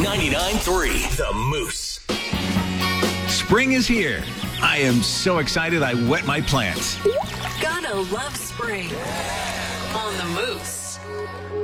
99.3 The Moose. Spring is here. I am so excited I wet my plants. Gotta love spring on the Moose.